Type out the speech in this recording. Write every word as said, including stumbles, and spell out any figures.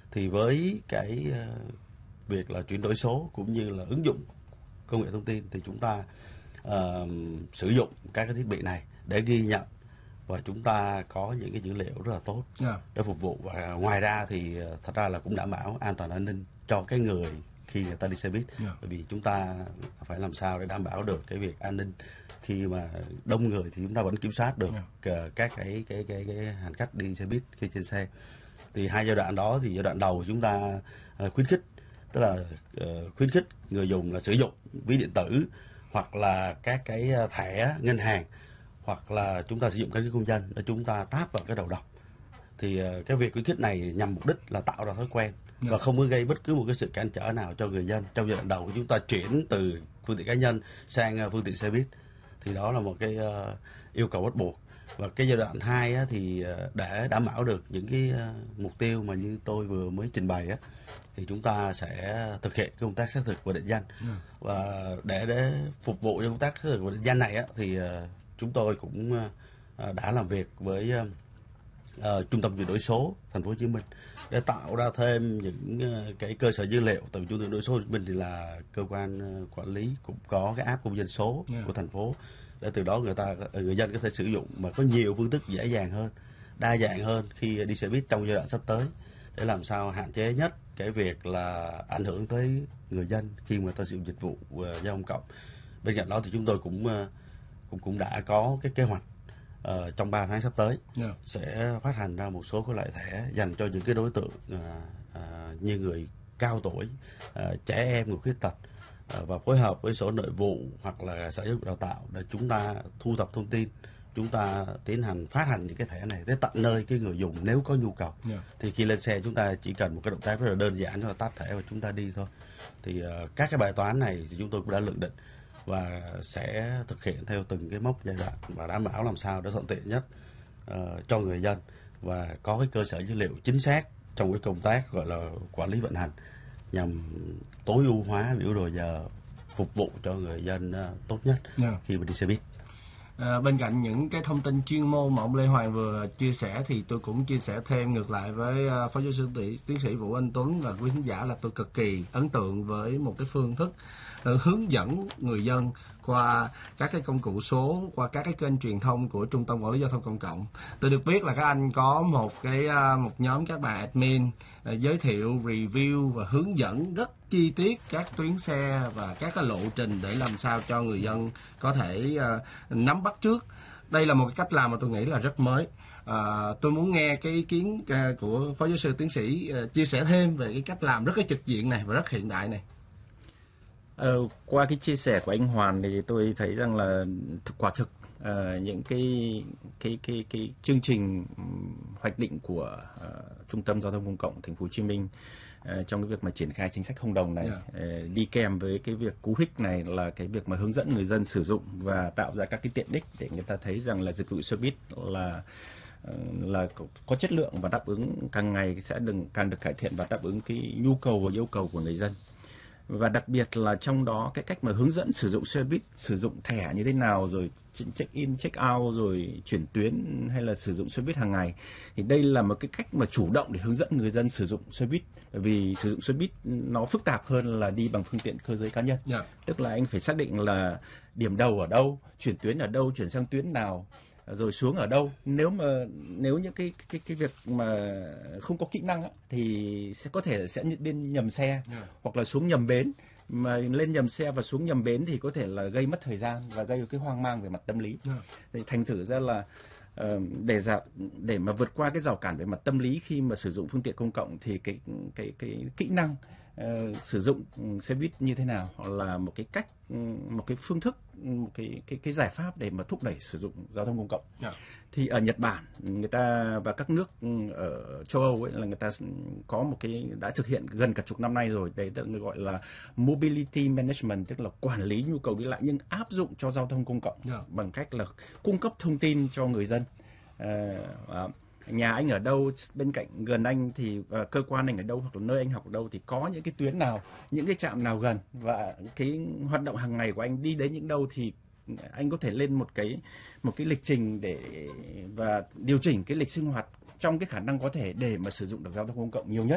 Thì với cái uh, việc là chuyển đổi số cũng như là ứng dụng công nghệ thông tin thì chúng ta uh, sử dụng các cái thiết bị này để ghi nhận, và chúng ta có những cái dữ liệu rất là tốt yeah. để phục vụ. Và ngoài ra thì thật ra là cũng đảm bảo an toàn an ninh cho cái người khi người ta đi xe buýt, yeah. bởi vì chúng ta phải làm sao để đảm bảo được cái việc an ninh. Khi mà đông người thì chúng ta vẫn kiểm soát được yeah. các cái cái cái cái hành khách đi xe buýt khi trên xe. Thì hai giai đoạn đó, thì giai đoạn đầu chúng ta khuyến khích, tức là khuyến khích người dùng là sử dụng ví điện tử hoặc là các cái thẻ ngân hàng, hoặc là chúng ta sử dụng căn cước công dân để chúng ta tap vào cái đầu đọc. Thì cái việc khuyến khích này nhằm mục đích là tạo ra thói quen yeah. và không có gây bất cứ một cái sự cản trở nào cho người dân trong giai đoạn đầu của chúng ta chuyển từ phương tiện cá nhân sang phương tiện xe buýt. Thì đó là một cái uh, yêu cầu bắt buộc. Và cái giai đoạn hai á, thì để đảm bảo được những cái uh, mục tiêu mà như tôi vừa mới trình bày á, thì chúng ta sẽ thực hiện công tác xác thực và định danh. Yeah. Và để để phục vụ cho công tác xác thực và định danh này á, thì uh, chúng tôi cũng uh, đã làm việc với uh, uh, Trung tâm chuyển đổi số Thành phố Hồ Chí Minh để tạo ra thêm những uh, cái cơ sở dữ liệu. Tại vì Trung tâm chuyển đổi số Hồ Chí Minh thì là cơ quan uh, quản lý cũng có cái app công dân số yeah. của thành phố, để từ đó người ta người dân có thể sử dụng mà có nhiều phương thức dễ dàng hơn, đa dạng hơn khi đi xe buýt trong giai đoạn sắp tới, để làm sao hạn chế nhất cái việc là ảnh hưởng tới người dân khi mà ta sử dụng dịch vụ uh, giao thông công cộng. Bên cạnh đó thì chúng tôi cũng uh, cũng cũng đã có cái kế hoạch uh, trong ba tháng sắp tới yeah. sẽ phát hành ra một số cái loại thẻ dành cho những cái đối tượng uh, uh, như người cao tuổi, uh, trẻ em, người khuyết tật, uh, và phối hợp với Sở Nội vụ hoặc là Sở Giáo dục Đào tạo để chúng ta thu thập thông tin, chúng ta tiến hành phát hành những cái thẻ này tới tận nơi cái người dùng nếu có nhu cầu. Yeah. Thì khi lên xe chúng ta chỉ cần một cái động tác rất là đơn giản, đó là tap thẻ và chúng ta đi thôi. Thì uh, các cái bài toán này thì chúng tôi cũng đã lượng định và sẽ thực hiện theo từng cái mốc giai đoạn và đảm bảo làm sao để thuận tiện nhất uh, cho người dân và có cái cơ sở dữ liệu chính xác trong cái công tác gọi là quản lý vận hành, nhằm tối ưu hóa biểu đồ giờ phục vụ cho người dân uh, tốt nhất yeah. khi mà đi xe buýt. À, bên cạnh những cái thông tin chuyên môn mà ông Lê Hoàng vừa chia sẻ thì tôi cũng chia sẻ thêm ngược lại với uh, Phó Giáo sư Tiến sĩ Vũ Anh Tuấn và quý khán giả là tôi cực kỳ ấn tượng với một cái phương thức uh, hướng dẫn người dân qua các cái công cụ số, qua các cái kênh truyền thông của Trung tâm Quản lý Giao thông Công cộng. Tôi được biết là các anh có một cái uh, một nhóm các bạn admin uh, giới thiệu, review và hướng dẫn rất chi tiết các tuyến xe và các cái lộ trình để làm sao cho người dân có thể uh, nắm bắt trước. Đây là một cái cách làm mà tôi nghĩ là rất mới. À, tôi muốn nghe cái ý kiến uh, của Phó Giáo sư Tiến sĩ uh, chia sẻ thêm về cái cách làm rất cái trực diện này và rất hiện đại này. Ờ, qua cái chia sẻ của anh Hoàn thì tôi thấy rằng là thực, quả thực uh, những cái cái cái cái chương trình hoạch định của uh, Trung tâm Giao thông Công cộng Thành phố Hồ Chí Minh uh, trong cái việc mà triển khai chính sách không đồng này, yeah. uh, đi kèm với cái việc cú hích này là cái việc mà hướng dẫn người dân sử dụng và tạo ra các cái tiện ích để người ta thấy rằng là dịch vụ xe buýt là là có chất lượng và đáp ứng càng ngày sẽ đừng càng được cải thiện và đáp ứng cái nhu cầu và yêu cầu của người dân. Và đặc biệt là trong đó cái cách mà hướng dẫn sử dụng xe buýt, sử dụng thẻ như thế nào, rồi check in, check out, rồi chuyển tuyến hay là sử dụng xe buýt hàng ngày, thì đây là một cái cách mà chủ động để hướng dẫn người dân sử dụng xe buýt. Bởi vì sử dụng xe buýt nó phức tạp hơn là đi bằng phương tiện cơ giới cá nhân. Yeah. Tức là anh phải xác định là điểm đầu ở đâu, chuyển tuyến ở đâu, chuyển sang tuyến nào, rồi xuống ở đâu. Nếu mà nếu những cái cái cái việc mà không có kỹ năng á, thì sẽ có thể sẽ lên nhầm xe, yeah. hoặc là xuống nhầm bến, mà lên nhầm xe và xuống nhầm bến thì có thể là gây mất thời gian và gây cái hoang mang về mặt tâm lý. Yeah. Thì thành thử ra là uh, để giả, để mà vượt qua cái rào cản về mặt tâm lý khi mà sử dụng phương tiện công cộng thì cái cái cái kỹ năng uh, sử dụng xe buýt như thế nào là một cái cách, một cái phương thức, một cái cái cái giải pháp để mà thúc đẩy sử dụng giao thông công cộng. Yeah. Thì ở Nhật Bản người ta và các nước ở châu Âu ấy là người ta có một cái đã thực hiện gần cả chục năm nay rồi, đấy người gọi là mobility management, tức là quản lý nhu cầu đi lại nhưng áp dụng cho giao thông công cộng. Yeah. Bằng cách là cung cấp thông tin cho người dân. À, à, nhà anh ở đâu, bên cạnh gần anh thì uh, cơ quan anh ở đâu, hoặc là nơi anh học ở đâu thì có những cái tuyến nào, những cái trạm nào gần, và cái hoạt động hàng ngày của anh đi đến những đâu thì anh có thể lên một cái một cái lịch trình để và điều chỉnh cái lịch sinh hoạt trong cái khả năng có thể để mà sử dụng được giao thông công cộng nhiều nhất.